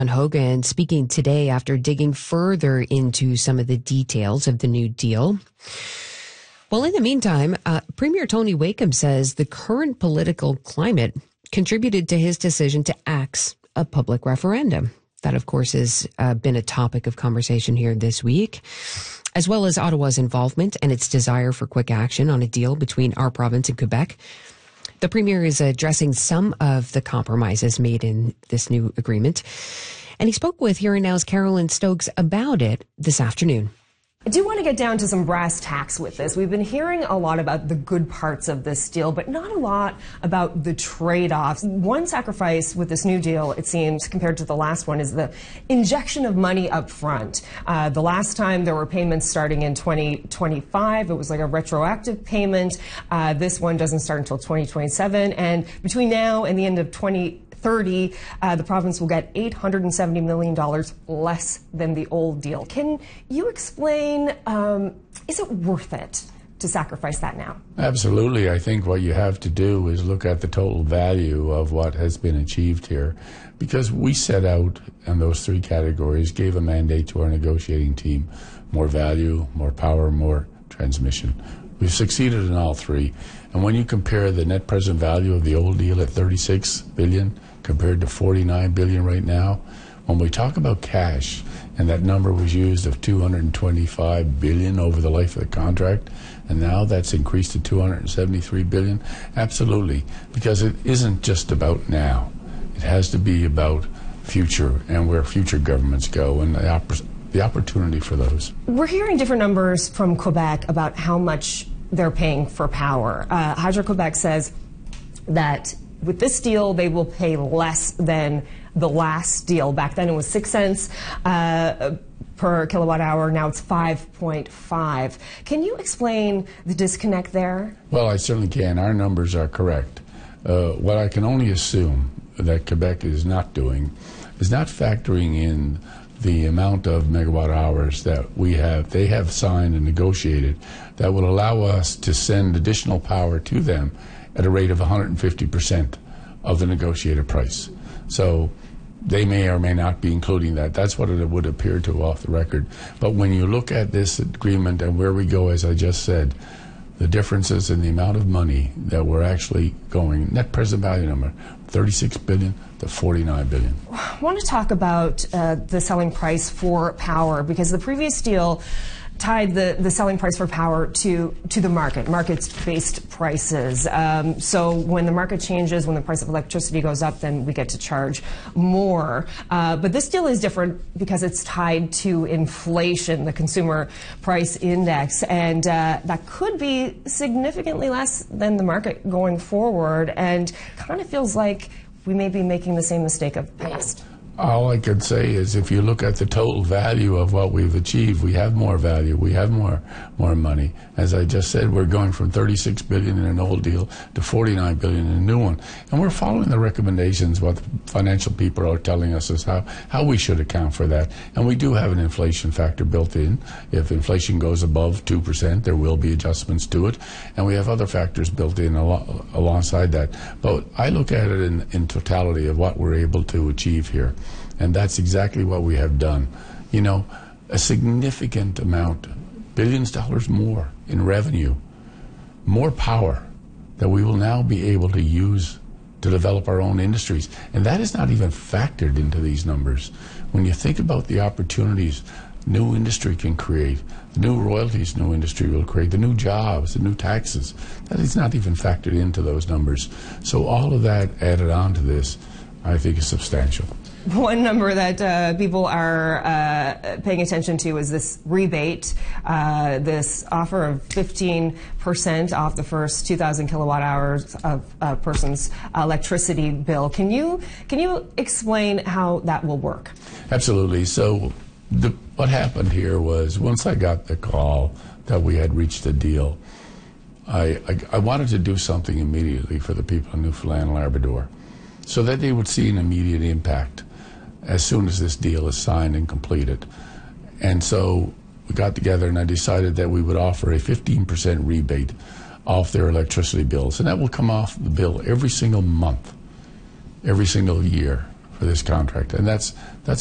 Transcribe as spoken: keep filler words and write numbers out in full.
Hogan speaking today after digging further into some of the details of the new deal. Well, in the meantime, uh, Premier Tony Wakeham says the current political climate contributed to his decision to axe a public referendum. That, of course, has uh, been a topic of conversation here this week, as well as Ottawa's involvement and its desire for quick action on a deal between our province and Quebec. The Premier is addressing some of the compromises made in this new agreement, and he spoke with Here and Now's Carolyn Stokes about it this afternoon. I do want to get down to some brass tacks with this. We've been hearing a lot about the good parts of this deal, but not a lot about the trade-offs. One sacrifice with this new deal, it seems, compared to the last one, is the injection of money up front. Uh, the last time there were payments starting in twenty twenty-five. It was like a retroactive payment. Uh, this one doesn't start until twenty twenty-seven. And between now and the end of twenty thirty, uh, the province will get eight hundred seventy million dollars less than the old deal. Can you explain, um, is it worth it to sacrifice that now? Absolutely. I think what you have to do is look at the total value of what has been achieved here, because we set out in those three categories, gave a mandate to our negotiating team, more value, more power, more transmission. We've succeeded in all three. And when you compare the net present value of the old deal at thirty-six billion dollars compared to forty-nine billion dollars right now, when we talk about cash, and that number was used of two hundred twenty-five billion dollars over the life of the contract, and now that's increased to two hundred seventy-three billion dollars, absolutely, because it isn't just about now. It has to be about future and where future governments go and the, opp the opportunity for those. We're hearing different numbers from Quebec about how much they're paying for power. Uh, Hydro-Quebec says that with this deal, they will pay less than the last deal. Back then it was six cents uh, per kilowatt hour. Now it's five point five. Can you explain the disconnect there? Well, I certainly can. Our numbers are correct. Uh, what I can only assume that Quebec is not doing is not factoring in the amount of megawatt hours that we have, they have signed and negotiated that will allow us to send additional power to them at a rate of one hundred fifty percent of the negotiated price. So they may or may not be including that. That's what it would appear to off the record. But when you look at this agreement and where we go, as I just said, the differences in the amount of money that we're actually going, net present value number, thirty-six billion dollars to forty-nine billion dollars. I want to talk about uh, the selling price for power, because the previous deal tied the, the selling price for power to, to the market, market-based prices. Um, so when the market changes, when the price of electricity goes up, then we get to charge more. Uh, but this deal is different because it's tied to inflation, the consumer price index, and uh, that could be significantly less than the market going forward, and kind of feels like we may be making the same mistake of the past. All I can say is if you look at the total value of what we've achieved, we have more value, we have more more money. As I just said, we're going from thirty-six billion dollars in an old deal to forty-nine billion dollars in a new one. And we're following the recommendations, what the financial people are telling us is how, how we should account for that. And we do have an inflation factor built in. If inflation goes above two percent, there will be adjustments to it. And we have other factors built in al alongside that. But I look at it in, in totality of what we're able to achieve here. And that's exactly what we have done. You know, a significant amount, billions of dollars more in revenue, more power that we will now be able to use to develop our own industries. And that is not even factored into these numbers. When you think about the opportunities new industry can create, the new royalties new industry will create, the new jobs, the new taxes, that is not even factored into those numbers. So all of that added on to this, I think, is substantial. One number that uh, people are uh, paying attention to is this rebate, uh, this offer of fifteen percent off the first two thousand kilowatt hours of a person's electricity bill. Can you, can you explain how that will work? Absolutely. So the, what happened here was once I got the call that we had reached a deal, I, I, I wanted to do something immediately for the people in Newfoundland and Labrador so that they would see an immediate impact as soon as this deal is signed and completed. And so we got together and I decided that we would offer a fifteen percent rebate off their electricity bills. And that will come off the bill every single month, every single year for this contract, and that's that's